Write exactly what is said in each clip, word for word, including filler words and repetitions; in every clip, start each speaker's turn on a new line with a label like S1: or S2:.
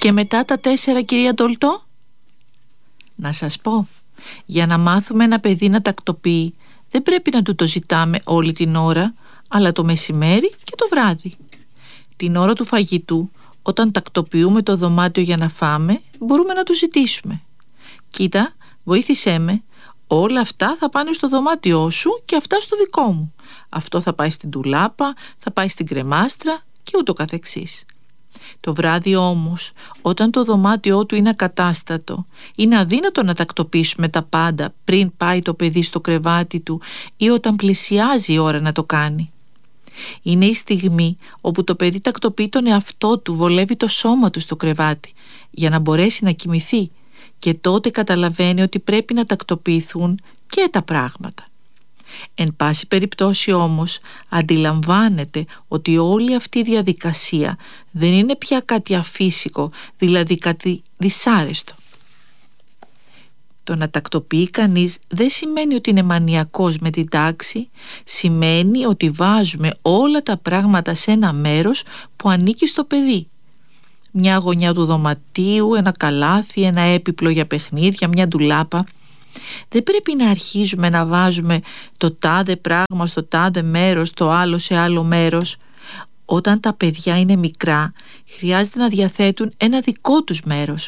S1: Και μετά τα τέσσερα, κυρία Ντολτό? Να σας πω, για να μάθουμε ένα παιδί να τακτοποιεί, δεν πρέπει να του το ζητάμε όλη την ώρα, αλλά το μεσημέρι και το βράδυ. Την ώρα του φαγητού, όταν τακτοποιούμε το δωμάτιο για να φάμε, μπορούμε να του ζητήσουμε. Κοίτα, βοήθησέ με, όλα αυτά θα πάνε στο δωμάτιό σου και αυτά στο δικό μου. Αυτό θα πάει στην ντουλάπα, θα πάει στην κρεμάστρα και ούτω καθεξής. Το βράδυ όμως, όταν το δωμάτιό του είναι ακατάστατο, είναι αδύνατο να τακτοποιήσουμε τα πάντα πριν πάει το παιδί στο κρεβάτι του ή όταν πλησιάζει η ώρα να το κάνει. Είναι η στιγμή όπου το παιδί τακτοποιεί τον εαυτό του, βολεύει το σώμα του στο κρεβάτι για να μπορέσει να κοιμηθεί, και τότε καταλαβαίνει ότι πρέπει να τακτοποιηθούν και τα πράγματα. Εν πάση περιπτώσει όμως, αντιλαμβάνεται ότι όλη αυτή η διαδικασία δεν είναι πια κάτι αφύσικο, δηλαδή κάτι δυσάρεστο. Το να τακτοποιεί κανείς δεν σημαίνει ότι είναι μανιακός με την τάξη, σημαίνει ότι βάζουμε όλα τα πράγματα σε ένα μέρος που ανήκει στο παιδί. Μια γωνιά του δωματίου, ένα καλάθι, ένα έπιπλο για παιχνίδια, μια ντουλάπα. Δεν πρέπει να αρχίζουμε να βάζουμε το τάδε πράγμα στο τάδε μέρος, το άλλο σε άλλο μέρος. Όταν τα παιδιά είναι μικρά, χρειάζεται να διαθέτουν ένα δικό τους μέρος.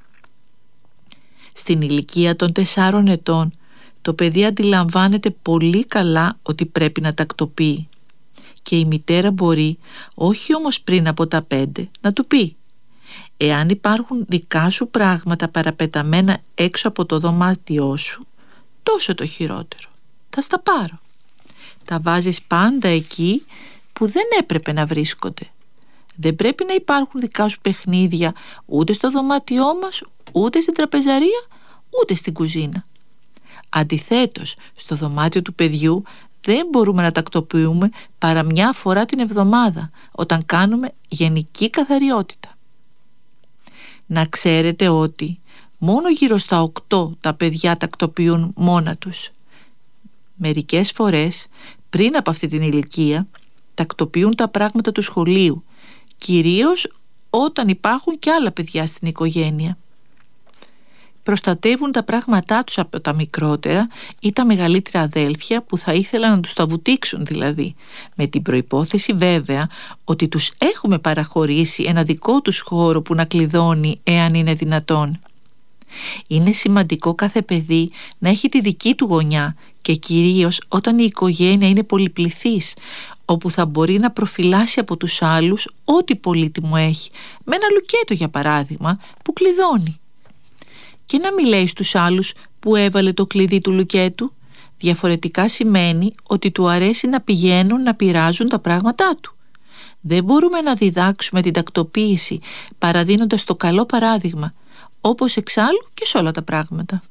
S1: Στην ηλικία των τεσσάρων ετών, το παιδί αντιλαμβάνεται πολύ καλά ότι πρέπει να τακτοποιεί. Και η μητέρα μπορεί, όχι όμως πριν από τα πέντε, να του πει: εάν υπάρχουν δικά σου πράγματα παραπεταμένα έξω από το δωμάτιό σου, τόσο το χειρότερο. Θα στα πάρω. Τα βάζεις πάντα εκεί που δεν έπρεπε να βρίσκονται. Δεν πρέπει να υπάρχουν δικά σου παιχνίδια ούτε στο δωμάτιό μας, ούτε στην τραπεζαρία, ούτε στην κουζίνα. Αντιθέτως, στο δωμάτιο του παιδιού δεν μπορούμε να τακτοποιούμε παρά μια φορά την εβδομάδα, όταν κάνουμε γενική καθαριότητα. Να ξέρετε ότι μόνο γύρω στα οκτώ τα παιδιά τακτοποιούν μόνα τους. Μερικές φορές, πριν από αυτή την ηλικία, τακτοποιούν τα πράγματα του σχολείου, κυρίως όταν υπάρχουν και άλλα παιδιά στην οικογένεια. Προστατεύουν τα πράγματά τους από τα μικρότερα ή τα μεγαλύτερα αδέλφια που θα ήθελαν να τους τα βουτήξουν δηλαδή, με την προϋπόθεση βέβαια ότι τους έχουμε παραχωρήσει ένα δικό τους χώρο που να κλειδώνει εάν είναι δυνατόν. Είναι σημαντικό κάθε παιδί να έχει τη δική του γωνιά, και κυρίως όταν η οικογένεια είναι πολυπληθής, όπου θα μπορεί να προφυλάσει από τους άλλους ό,τι πολύτιμο έχει, με ένα λουκέτο για παράδειγμα που κλειδώνει. Και να μην λέει στους άλλους που έβαλε το κλειδί του λουκέτου. Διαφορετικά σημαίνει ότι του αρέσει να πηγαίνουν να πειράζουν τα πράγματά του. Δεν μπορούμε να διδάξουμε την τακτοποίηση παραδίνοντας το καλό παράδειγμα, όπως εξάλλου και σε όλα τα πράγματα.